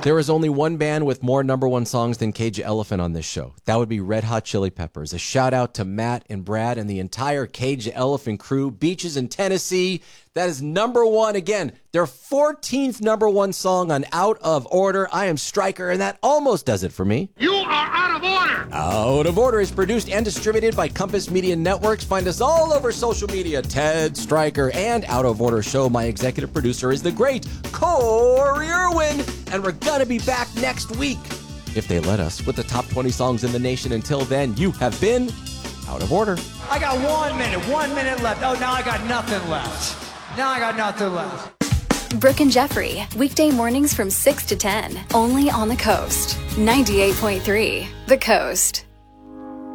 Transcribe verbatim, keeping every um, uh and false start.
There is only one band with more number one songs than Cage Elephant on this show. That would be Red Hot Chili Peppers. A shout out to Matt and Brad and the entire Cage Elephant crew. Beaches in Tennessee. That is number one. Again, their fourteenth number one song on Out of Order. I am Stryker, and that almost does it for me. You are out of order. Out of Order is produced and distributed by Compass Media Networks. Find us all over social media. Ted Stryker and Out of Order Show. My executive producer is the great Corey Irwin. And we're going to be back next week, if they let us, with the top twenty songs in the nation. Until then, you have been Out of Order. I got one minute, one minute left. Oh, now I got nothing left. Now I got nothing left. Brooke and Jeffrey, weekday mornings from six to ten, only on The Coast. ninety-eight point three, The Coast.